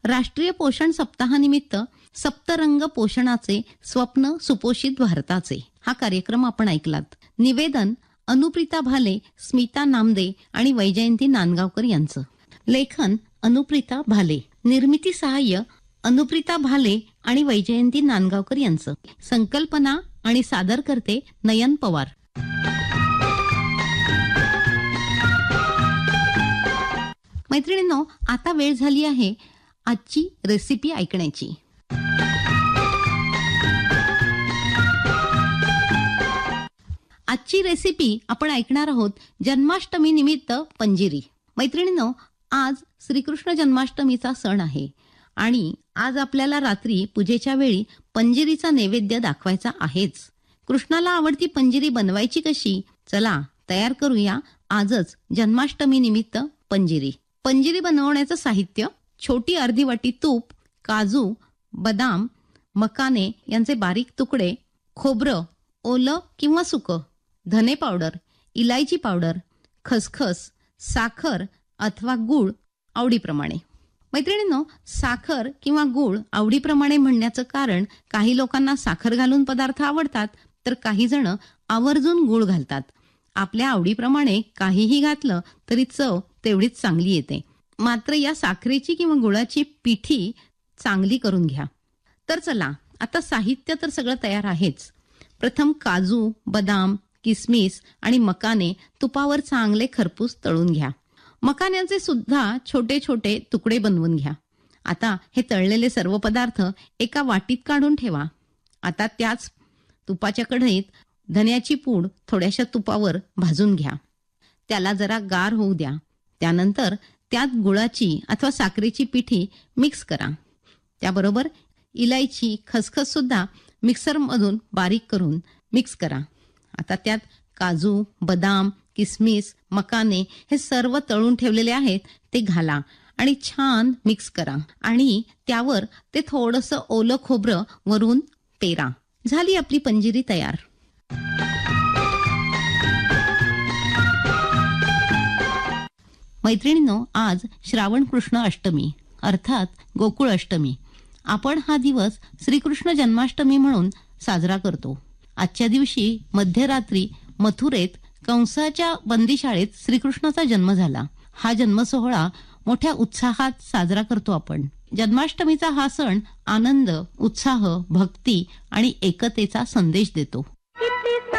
राष्ट्रीय पोषण सप्ताहानिमित्त सप्तरंग पोषणाचे स्वप्न सुपोषित भारताचे हा कार्यक्रम आपण ऐकलात. निवेदन अनुप्रिता भाले, स्मिता नामदे आणि वैजयंती नांदगावकर यांचं. लेखन अनुप्रिता भाले, निर्मिती सहाय्य अनुप्रिता भाले आणि वैजयंती नांदगावकर यांचं. संकल्पना आणि सादर करते नयन पवार. मैत्रिणींनो, आता वेळ झाली आहे आजची रेसिपी ऐकण्याची. आजची रेसिपी आपण ऐकणार आहोत जन्माष्टमी निमित्त पंजिरी. मैत्रिणींनो, आज श्रीकृष्ण जन्माष्टमीचा सण आहे आणि आज आपल्याला रात्री पूजेच्या वेळी पंजिरीचा नैवेद्य दाखवायचा आहेच. कृष्णाला आवडती पंजिरी बनवायची कशी? चला तयार करूया आजच जन्माष्टमी निमित्त पंजिरी. पंजिरी बनवण्याचं साहित्य: छोटी अर्धी वाटी तूप, काजू, बदाम, मकाने यांचे बारीक तुकडे, खोबरं ओलं किंवा सुकं, धने पावडर, इलायची पावडर, खसखस, साखर अथवा गूळ आवडीप्रमाणे. मैत्रिणींनो, साखर किंवा गूळ आवडीप्रमाणे म्हणण्याचं कारण काही लोकांना साखर घालून पदार्थ आवडतात तर काही जण आवर्जून गूळ घालतात. आपल्या आवडीप्रमाणे काहीही घातलं तरी चव तेवढीच चांगली येते. मात्र या साखरेची किंवा गुळाची पिठी चांगली करून घ्या. तर चला, आता साहित्य तर सगळं तयार आहेच. प्रथम काजू, बदाम, किसमिस आणि मकाने तुपावर चांगले खरपूस तळून घ्या. मकान्यांचे सुद्धा छोटे छोटे तुकडे बनवून घ्या. आता हे तळलेले सर्व पदार्थ एका वाटीत काढून ठेवा. आता त्याच तुपाच्या कढईत धन्याची पूड थोड्याशा तुपावर भाजून घ्या. त्याला जरा गार होऊ द्या. त्यानंतर त्यात गुळाची अथवा साखरेची पिठी मिक्स करा. त्याबरोबर इलायची, खसखस सुद्धा मिक्सरमधून बारीक करून मिक्स करा. आता त्यात काजू, बदाम, किसमिस, मकाने हे सर्व तळून ठेवलेले आहेत ते घाला आणि छान मिक्स करा आणि त्यावर ते थोडंसं ओलं खोबरं वरून पेरा. झाली आपली पंजिरी तयार. मैत्रिणींनो, आज श्रावण कृष्ण अष्टमी अर्थात गोकुळ अष्टमी. आपण हा दिवस श्रीकृष्ण जन्माष्टमी म्हणून साजरा करतो. आजच्या दिवशी मध्यरात्री मथुरेत कंसाच्या बंदीशाळेत श्रीकृष्णाचा जन्म झाला. हा जन्मसोहळा मोठ्या उत्साहात साजरा करतो आपण. जन्माष्टमीचा हा सण आनंद, उत्साह, भक्ती आणि एकतेचा संदेश देतो.